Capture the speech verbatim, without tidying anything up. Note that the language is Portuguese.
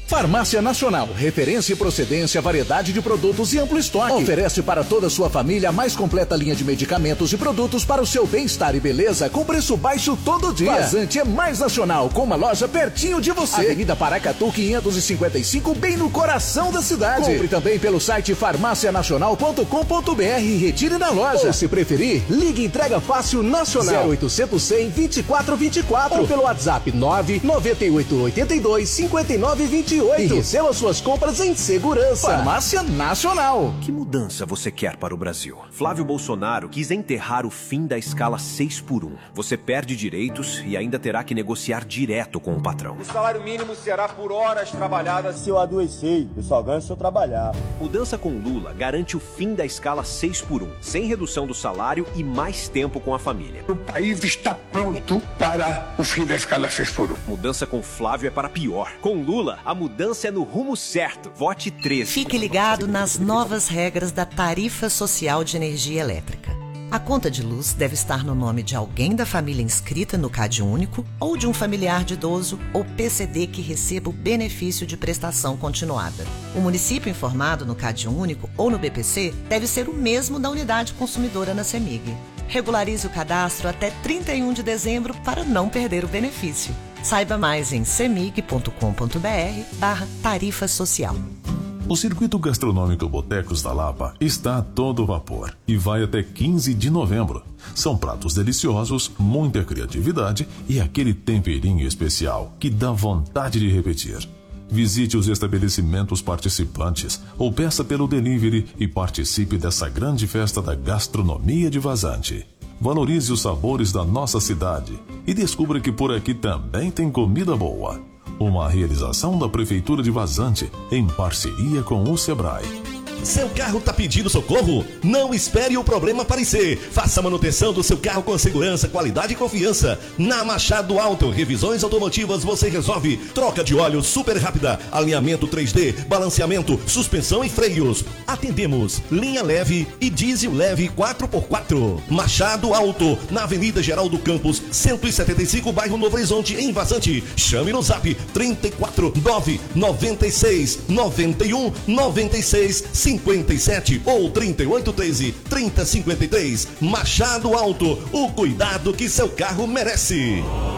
Farmácia Nacional, referência em procedência, variedade de produtos e amplo estoque. Oferece para toda a sua família a mais completa linha de medicamentos e produtos para o seu bem-estar e beleza com preço baixo todo dia. Vazante é mais nacional, com uma loja pertinho de você. Avenida Paracatu quinhentos e cinquenta e cinco, bem no coração da cidade. Compre também pelo site farmácia nacional ponto com ponto br e retire na loja. Ou se preferir, ligue Entrega Fácil Nacional zero oitocentos, cem, vinte e quatro vinte e quatro ou pelo WhatsApp nove nove oito oito dois, cinco nove dois oito. E receba suas compras em segurança. Farmácia Nacional. Que mudança você quer para o Brasil? Flávio Bolsonaro quis enterrar o fim da escala seis por um. Você perde direitos e ainda terá que negociar direto com o patrão. O salário mínimo será por horas trabalhadas. Se eu adoecer, eu só ganho se eu trabalhar. Mudança com Lula garante o fim da escala seis por um, sem redução do salário e mais tempo com a família. O país está pronto para o fim da escala seis por um. Mudança com Flávio é para pior. Com Lula, a mudança é no rumo certo. Vote treze. Fique ligado nas novas regras da Tarifa Social de Energia Elétrica. A conta de luz deve estar no nome de alguém da família inscrita no CAD Único ou de um familiar de idoso ou P C D que receba o benefício de prestação continuada. O município informado no CAD Único ou no B P C deve ser o mesmo da unidade consumidora na CEMIG. Regularize o cadastro até trinta e um de dezembro para não perder o benefício. Saiba mais em cemig ponto com ponto br barra tarifa social. O Circuito Gastronômico Botecos da Lapa está a todo vapor e vai até quinze de novembro. São pratos deliciosos, muita criatividade e aquele temperinho especial que dá vontade de repetir. Visite os estabelecimentos participantes ou peça pelo delivery e participe dessa grande festa da gastronomia de Vazante. Valorize os sabores da nossa cidade e descubra que por aqui também tem comida boa. Uma realização da Prefeitura de Vazante em parceria com o Sebrae. Seu carro tá pedindo socorro? Não espere o problema aparecer. Faça a manutenção do seu carro com segurança, qualidade e confiança. Na Machado Auto, revisões automotivas você resolve. Troca de óleo super rápida, alinhamento três D, balanceamento, suspensão e freios. Atendemos linha leve e diesel leve quatro por quatro. Machado Auto, na Avenida Geraldo Campos, cento e setenta e cinco, bairro Novo Horizonte, em Vazante. Chame no zap trinta e quatro, nove noventa e seis, noventa e um, noventa e seis, cinquenta e sete ou trinta e oito, treze, trinta, cinquenta e três. Machado Auto, o cuidado que seu carro merece.